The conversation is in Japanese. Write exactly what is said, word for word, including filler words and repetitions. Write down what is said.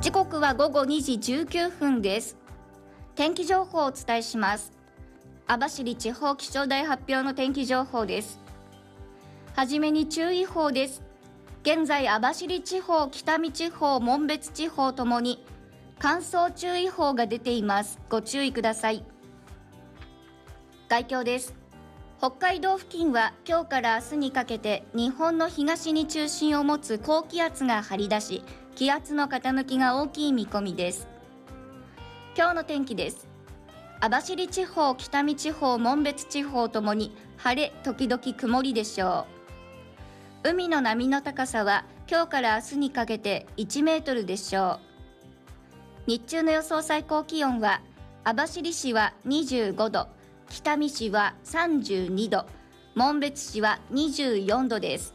時刻は午後にじじゅうきゅうふんです。天気情報をお伝えします。網走地方気象台発表の天気情報です。はじめに注意報です。現在、網走地方、北見地方、紋別地方ともに乾燥注意報が出ています。ご注意ください。概況です。北海道付近は今日から明日にかけて日本の東に中心を持つ高気圧が張り出し、気圧の傾きが大きい見込みです。今日の天気です。網走地方、北見地方、紋別地方ともに晴れ時々曇りでしょう。海の波の高さは今日から明日にかけていちメートルでしょう。日中の予想最高気温は網走市はにじゅうごど、北見市はさんじゅうにど、紋別市はにじゅうよんどです。